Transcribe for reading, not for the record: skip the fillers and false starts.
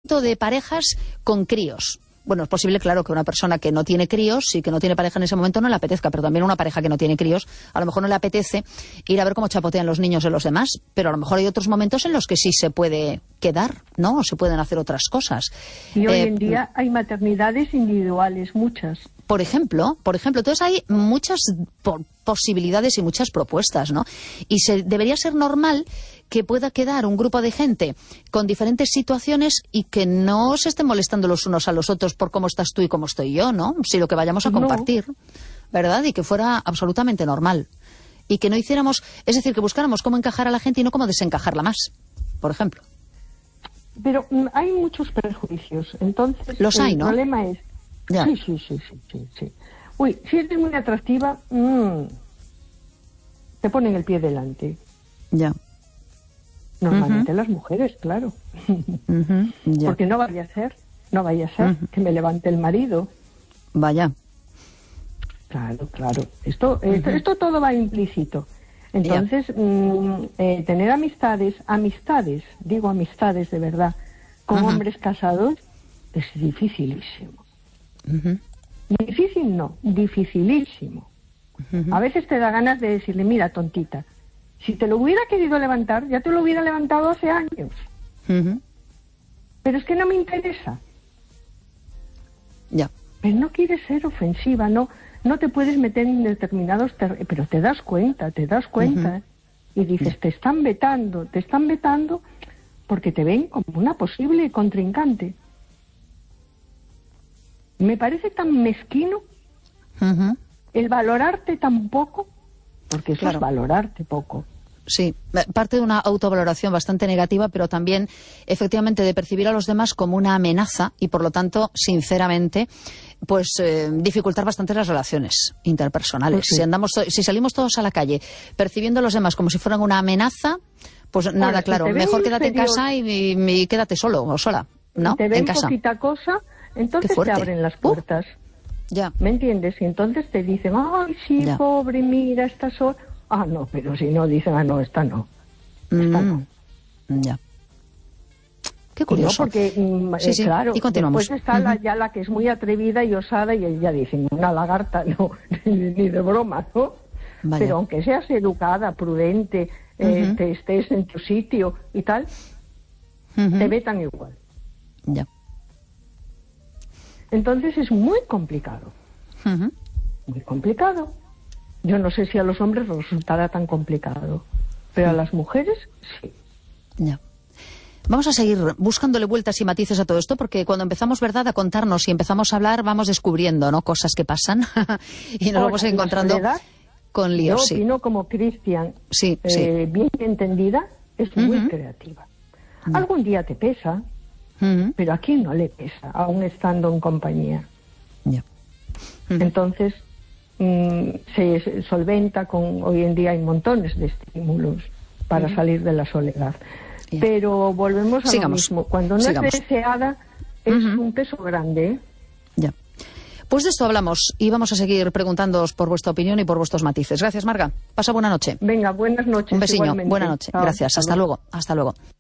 respecto de parejas con críos. Bueno, es posible, claro, que una persona que no tiene críos y que no tiene pareja en ese momento no le apetezca, pero también una pareja que no tiene críos, a lo mejor no le apetece ir a ver cómo chapotean los niños de los demás, pero a lo mejor hay otros momentos en los que sí se puede quedar, ¿no? O se pueden hacer otras cosas. Y hoy en día hay maternidades individuales, muchas. Por ejemplo, entonces hay muchas posibilidades y muchas propuestas, ¿no? Y debería ser normal que pueda quedar un grupo de gente con diferentes situaciones y que no se estén molestando los unos a los otros por cómo estás tú y cómo estoy yo, ¿no? Si lo que vayamos a compartir, ¿verdad? Y que fuera absolutamente normal. Y que no hiciéramos, es decir, que buscáramos cómo encajar a la gente y no cómo desencajarla más, por ejemplo. Pero hay muchos prejuicios, entonces los hay, ¿no? El problema es... Ya. Sí. Uy, si eres muy atractiva, te ponen el pie delante. Ya. Normalmente las mujeres, claro. Ya. Porque no vaya a ser que me levante el marido. Vaya. Claro. Esto todo va implícito. Entonces, tener amistades, digo amistades de verdad, con hombres casados, es dificilísimo. Difícil no, dificilísimo. A veces te da ganas de decirle, mira, tontita, si te lo hubiera querido levantar, ya te lo hubiera levantado hace años. Pero es que no me interesa. Ya. Pero no quieres ser ofensiva, no te puedes meter en determinados pero te das cuenta. Y dices, te están vetando porque te ven como una posible contrincante. Me parece tan mezquino el valorarte tan poco, porque eso es valorarte poco. Sí, parte de una autovaloración bastante negativa, pero también, efectivamente, de percibir a los demás como una amenaza y, por lo tanto, sinceramente, pues dificultar bastante las relaciones interpersonales. Si salimos todos a la calle percibiendo a los demás como si fueran una amenaza, pues nada, claro, mejor quédate en casa y quédate solo o sola, ¿no? Te ven en casa. Poquita cosa, entonces te abren las puertas. Ya. ¿Me entiendes? Y entonces te dicen, ay, sí, ya. Pobre, mira, esta sola. Ah, no, pero si no, dicen, no, esta no. Esta no. Ya. Qué curioso. No, porque, sí, claro, y continuamos. Después está la que es muy atrevida y osada y ella dicen, una lagarta, no, ni de broma, ¿no? Vaya. Pero aunque seas educada, prudente, te estés en tu sitio y tal, te vetan igual. Ya. Entonces es muy complicado. Muy complicado. Yo no sé si a los hombres resultará tan complicado, pero a las mujeres sí. Ya. Vamos a seguir buscándole vueltas y matices a todo esto, porque cuando empezamos, ¿verdad?, a contarnos y empezamos a hablar, vamos descubriendo, ¿no?, cosas que pasan y nos vamos encontrando con líos. Yo opino como Cristian, sí. bien entendida, es muy creativa. Algún día te pesa, pero a quién no le pesa, aún estando en compañía. Entonces, se solventa con, hoy en día hay montones de estímulos para salir de la soledad. Pero volvemos a lo mismo. Cuando no es deseada, es un peso grande, ¿eh? Ya. Pues de esto hablamos y vamos a seguir preguntándoos por vuestra opinión y por vuestros matices. Gracias, Marga. Pasa buena noche. Venga, buenas noches. Un besiño. Igualmente. Buena noche. Chao. Gracias. Hasta luego. Hasta luego.